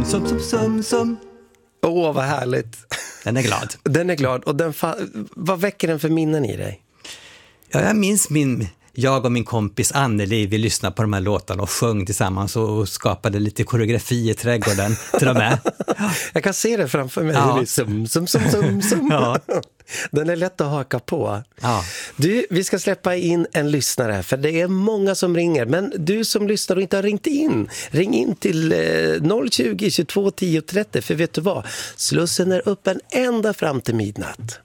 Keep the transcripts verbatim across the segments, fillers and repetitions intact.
Sum, sum, sum, sum, sum. Åh, oh, vad härligt. Den är glad. Den är glad. Och den fa- vad väcker den för minnen i dig? Ja, jag minns min... Jag och min kompis Anneli, vi lyssnade på de här låtarna och sjöng tillsammans och skapade lite koreografi i trädgården till och med. Jag kan se det framför mig. Ja. Sum, sum, sum, sum, sum. Ja. Den är lätt att haka på. Ja. Du, vi ska släppa in en lyssnare, för det är många som ringer. Men du som lyssnar och inte har ringt in, ring in till eh, noll tjugo, tjugotvå, tio, trettio. För vet du vad? Slussen är öppen ända fram till midnatt.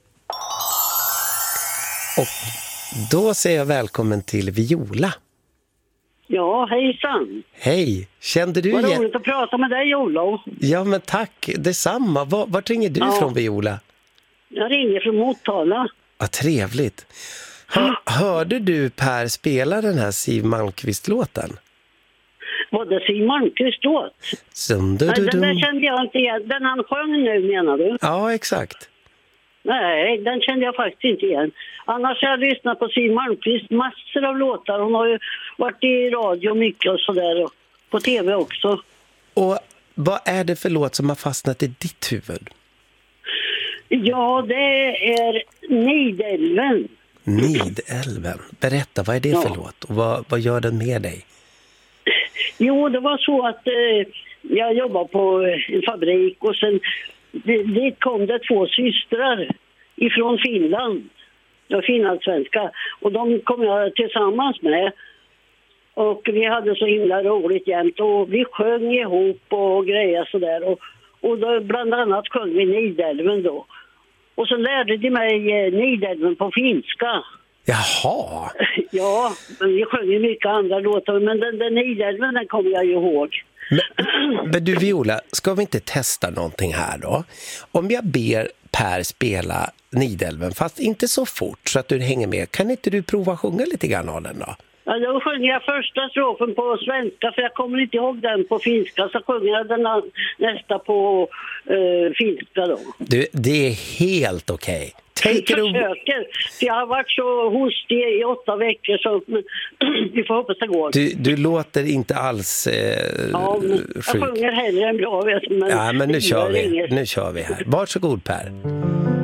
Och då säger jag välkommen till Viola. Ja, hejsan. Hej, kände du Vad igen? roligt att prata med dig, Olof. Ja, men tack, detsamma. Var, vart ringer du Ja. från, Viola? Jag ringer från Motala. Ja, trevligt. Hör, hörde du Per spela den här Siw Malmkvist-låten? Var det Siw Malmkvist låt? Sum, du, Nej, du, den där du. kände jag inte igen. Den han sjöng nu, menar du? Ja, exakt. Nej, den kände jag faktiskt inte igen. Annars har jag lyssnat på Siw Malmkvist massor av låtar. Hon har ju varit i radio mycket och sådär. Och på tv också. Och vad är det för låt som har fastnat i ditt huvud? Ja, det är Nidelven. Nidelven. Berätta, vad är det för Ja. låt? Och vad, vad gör den med dig? Jo, det var så att eh, jag jobbade på en fabrik och sen dit kom det två systrar ifrån Finland. Jag är finlandssvenska. Och de kom jag tillsammans med. Och vi hade så himla roligt jämt. Och vi sjöng ihop och grejer sådär. Och, och då, bland annat sjöng vi Nidelven då. Och så lärde de mig eh, Nidelven på finska. Jaha. Ja, men vi sjöng ju mycket andra låtar. Men den där Nidelven, den kommer jag ju ihåg. Men, men du, Viola, ska vi inte testa någonting här då? Om jag ber Per spela Nidelven, fast inte så fort så att du hänger med, kan inte du prova sjunga lite grann av den då? Ja, då sjunger jag första strofen på svenska, för jag kommer inte ihåg den på finska. Så sjunger jag den nästa på uh, finska då. Du, det är helt okej. Okay. Jag försöker, för jag har varit så hostig i åtta veckor så vi får hoppas det går. Du, du låter inte alls eh, ja, men jag sjuk. sjunger hellre än bra, vet du. Men ja, men nu kör vi. Nu kör vi här. Varsågod, Per.